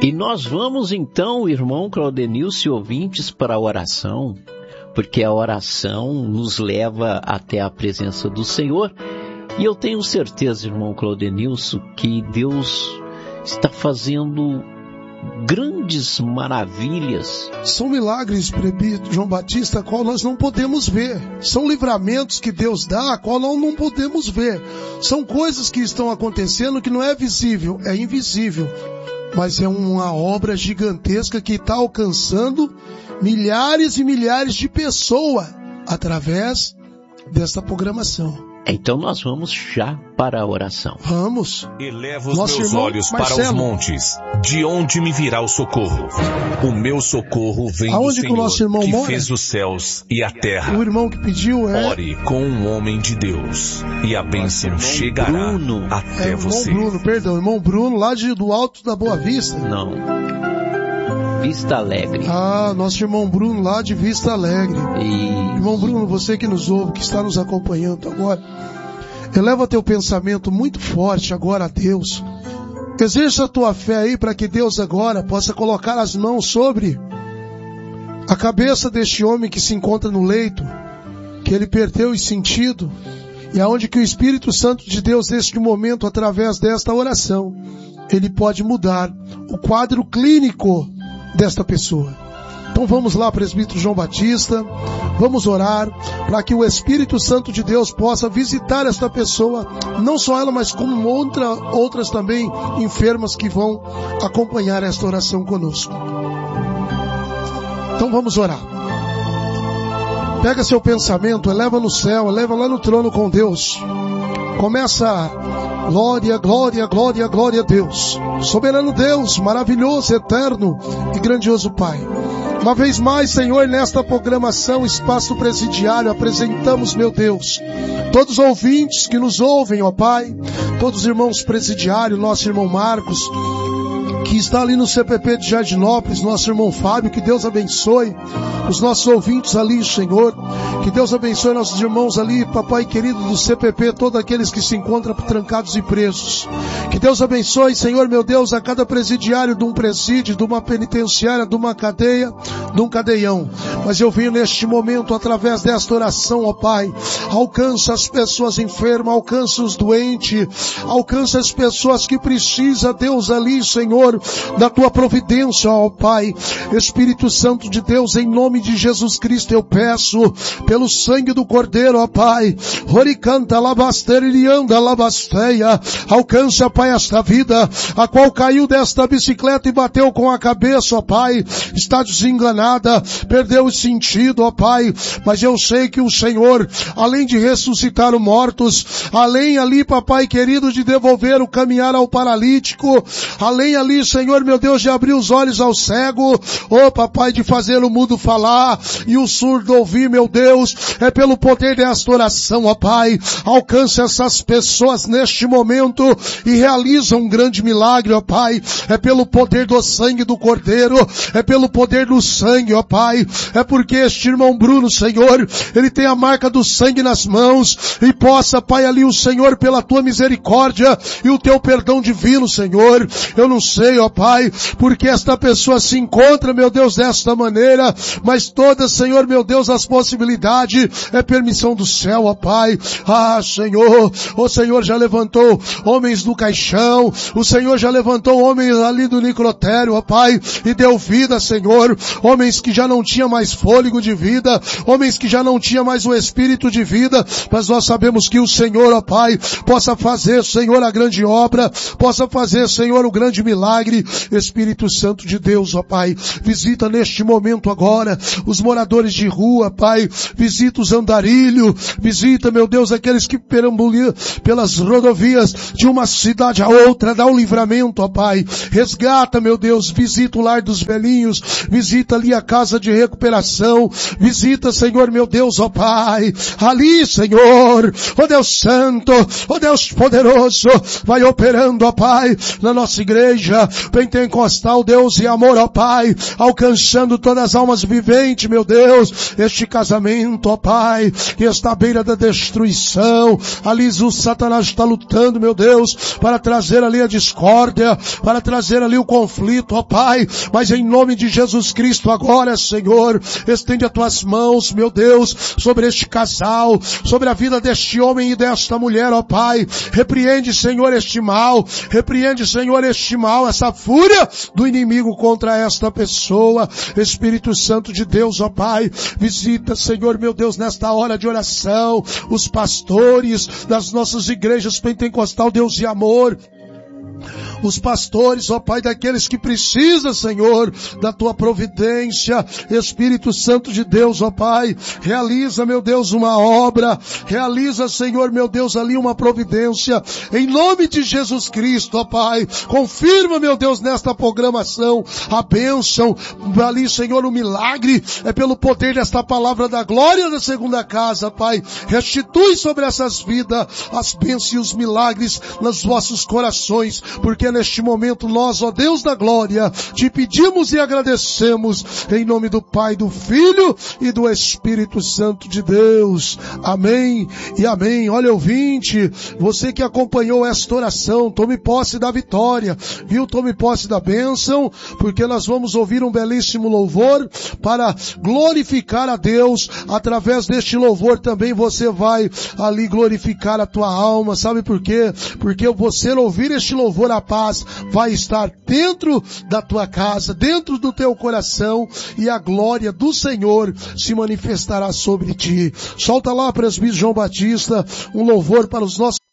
E nós vamos então, irmão Claudenilson e ouvintes, para a oração, porque a oração nos leva até a presença do Senhor. E eu tenho certeza, irmão Claudenilson, que Deus está fazendo grandes maravilhas. São milagres, presbítero João Batista, a qual nós não podemos ver. São livramentos que Deus dá, a qual nós não podemos ver. São coisas que estão acontecendo que não é visível, é invisível. Mas é uma obra gigantesca que está alcançando milhares e milhares de pessoas através desta programação. Então nós vamos já para a oração. Vamos. Elevo os meus olhos para os montes. De onde me virá o socorro? O meu socorro vem do Senhor, que fez os céus e a terra. O irmão que pediu Ore com um homem de Deus, e a bênção chegará até você. Irmão Bruno, lá do Alto da Boa Vista. Não. Vista Alegre. Nosso irmão Bruno lá de Vista Alegre. Irmão Bruno, você que nos ouve, que está nos acompanhando agora, eleva teu pensamento muito forte agora a Deus. Exerça a tua fé aí para que Deus agora possa colocar as mãos sobre a cabeça deste homem que se encontra no leito, que ele perdeu o sentido, e aonde que o Espírito Santo de Deus neste momento, através desta oração, ele pode mudar o quadro clínico desta pessoa. Então vamos lá, presbítero João Batista, vamos orar para que o Espírito Santo de Deus possa visitar esta pessoa, não só ela, mas como outras também enfermas que vão acompanhar esta oração conosco. Então vamos orar. Pega seu pensamento, eleva no céu, eleva lá no trono com Deus. Começa, glória, glória, glória, glória a Deus. Soberano Deus, maravilhoso, eterno e grandioso Pai. Uma vez mais, Senhor, nesta programação Espaço Presidiário, apresentamos, meu Deus, todos os ouvintes que nos ouvem, ó Pai, todos os irmãos presidiários, nosso irmão Marcos, que está ali no CPP de Jardinópolis, nosso irmão Fábio, que Deus abençoe os nossos ouvintes ali, Senhor, que Deus abençoe nossos irmãos ali, papai querido do CPP, todos aqueles que se encontram trancados e presos, que Deus abençoe, Senhor, meu Deus, a cada presidiário de um presídio, de uma penitenciária, de uma cadeia, de um cadeião. Mas eu venho neste momento, através desta oração, ó Pai, alcança as pessoas enfermas, alcança os doentes, alcança as pessoas que precisam, Deus, ali, Senhor, da tua providência, ó Pai. Espírito Santo de Deus, em nome de Jesus Cristo, eu peço, pelo sangue do Cordeiro, ó Pai, Oricanta labasterianda labasteia, alcança, Pai, esta vida, a qual caiu desta bicicleta e bateu com a cabeça, ó Pai, está desenganada, perdeu o sentido, ó Pai, mas eu sei que o Senhor, além de ressuscitar os mortos, além ali, papai querido, de devolver o caminhar ao paralítico, além ali, Senhor, meu Deus, de abrir os olhos ao cego, ó papai, de fazer o mudo falar e o surdo ouvir, meu Deus, é pelo poder desta oração, ó Pai, alcança essas pessoas neste momento e realiza um grande milagre, ó Pai, é pelo poder do sangue do Cordeiro, é pelo poder do sangue, ó Pai, é porque este irmão Bruno, Senhor, ele tem a marca do sangue nas mãos e possa, Pai, ali o Senhor, pela tua misericórdia e o teu perdão divino, Senhor, eu não sei, ó Pai, porque esta pessoa se encontra, meu Deus, desta maneira, mas toda, Senhor, meu Deus, as possibilidades é permissão do céu, ó Pai. Senhor, o Senhor já levantou homens do caixão, o Senhor já levantou homens ali do necrotério, ó Pai, e deu vida, Senhor, homens que já não tinham mais fôlego de vida, homens que já não tinham mais o espírito de vida, mas nós sabemos que o Senhor, ó Pai, possa fazer, Senhor, a grande obra, possa fazer, Senhor, o grande milagre. Espírito Santo de Deus, ó Pai, visita neste momento agora os moradores de rua, Pai, visita os andarilhos, visita, meu Deus, aqueles que perambulam pelas rodovias de uma cidade a outra, dá um livramento, ó Pai, resgata, meu Deus, visita o lar dos velhinhos, visita ali a casa de recuperação, visita, Senhor, meu Deus, ó Pai, ali, Senhor, ó Deus Santo, ó Deus poderoso, vai operando, ó Pai, na nossa igreja, pentecostal, Deus e amor, ó Pai, alcançando todas as almas viventes, meu Deus, este casamento, ó Pai, que está à beira da destruição, ali o Satanás está lutando, meu Deus, para trazer ali a discórdia, para trazer ali o conflito, ó Pai, mas em nome de Jesus Cristo agora, Senhor, estende as tuas mãos, meu Deus, sobre este casal, sobre a vida deste homem e desta mulher, ó Pai, repreende, Senhor, este mal, repreende, Senhor, este mal, essa fúria do inimigo contra esta pessoa. Espírito Santo de Deus, ó Pai, visita, Senhor, meu Deus, nesta hora de oração, os pastores das nossas igrejas pentecostal, Deus e amor, os pastores, ó Pai, daqueles que precisam, Senhor, da tua providência. Espírito Santo de Deus, ó Pai, realiza, meu Deus, uma obra, realiza, Senhor, meu Deus, ali uma providência, em nome de Jesus Cristo, ó Pai, confirma, meu Deus, nesta programação, a bênção, ali, Senhor, o milagre, é pelo poder desta palavra da glória da segunda casa, Pai, restitui sobre essas vidas as bênçãos e os milagres nos vossos corações, porque neste momento nós, ó Deus da glória, te pedimos e agradecemos em nome do Pai, do Filho e do Espírito Santo de Deus. Amém e amém. Olha, ouvinte, você que acompanhou esta oração, tome posse da vitória, viu? Tome posse da bênção, porque nós vamos ouvir um belíssimo louvor para glorificar a Deus. Através deste louvor também você vai ali glorificar a tua alma. Sabe por quê? Porque você ouvir este louvor, a paz vai estar dentro da tua casa, dentro do teu coração, e a glória do Senhor se manifestará sobre ti. Solta lá, presbítero João Batista, um louvor para os nossos